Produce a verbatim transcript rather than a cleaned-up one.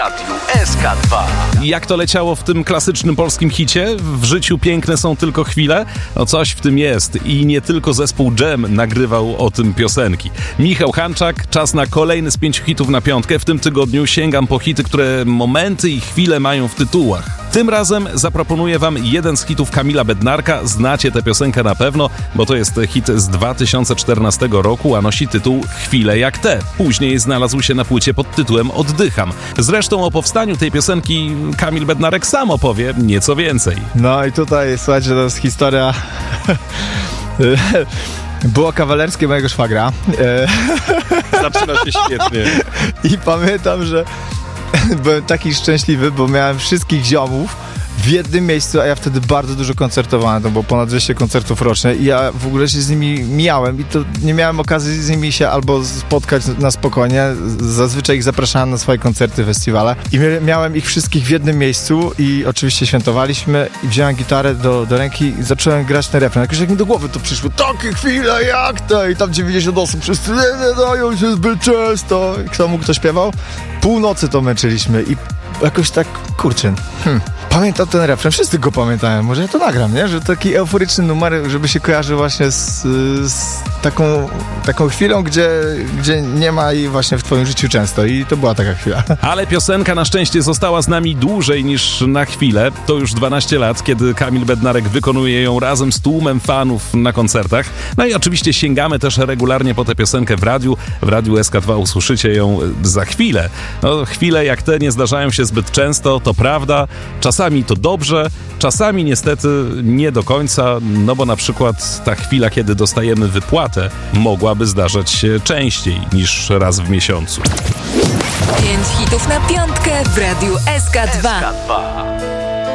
Radiu S K dwa. Jak to leciało w tym klasycznym polskim hicie? W życiu piękne są tylko chwile? No coś w tym jest i nie tylko zespół Dżem nagrywał o tym piosenki. Michał Hanczak, czas na kolejny z pięciu hitów na piątkę. W tym tygodniu sięgam po hity, które momenty i chwile mają w tytułach. Tym razem zaproponuję wam jeden z hitów Kamila Bednarka. Znacie tę piosenkę na pewno, bo to jest hit z dwa tysiące czternastego roku, a nosi tytuł Chwile jak te. Później znalazł się na płycie pod tytułem Oddycham. Zresztą o powstaniu tej piosenki Kamil Bednarek sam opowie nieco więcej. No i tutaj, słuchajcie, to jest historia... Było kawalerskie mojego szwagra. Zaczyna się świetnie. I pamiętam, że byłem taki szczęśliwy, bo miałem wszystkich ziomów w jednym miejscu, a ja wtedy bardzo dużo koncertowałem, to było ponad dwieście koncertów rocznie i ja w ogóle się z nimi mijałem i to nie miałem okazji z nimi się albo spotkać na spokojnie. Zazwyczaj ich zapraszałem na swoje koncerty, festiwale i miałem ich wszystkich w jednym miejscu i oczywiście świętowaliśmy i wziąłem gitarę do, do ręki i zacząłem grać ten refren. Jakoś jak mi do głowy to przyszło, takie chwile jak te i tam dziewięćdziesiąt osób wszyscy nie dają się zbyt często. I kto mógł, kto śpiewał? Północy to męczyliśmy i jakoś tak, kurczę, hmm, pamiętam ten refren, wszyscy go pamiętają, może ja to nagram, nie? Że taki euforyczny numer, żeby się kojarzył właśnie z, z taką, taką chwilą, gdzie, gdzie nie ma jej właśnie w twoim życiu często i to była taka chwila. Ale piosenka na szczęście została z nami dłużej niż na chwilę. To już dwanaście lat, kiedy Kamil Bednarek wykonuje ją razem z tłumem fanów na koncertach. No i oczywiście sięgamy też regularnie po tę piosenkę w radiu. W Radiu S K dwa usłyszycie ją za chwilę. No, chwile jak te nie zdarzają się zbyt często, to prawda. Czasami to dobrze, czasami niestety nie do końca, no bo na przykład ta chwila, kiedy dostajemy wypłatę, mogłaby zdarzać się częściej niż raz w miesiącu. Pięć hitów na piątkę w Radiu S K dwa. S K dwa.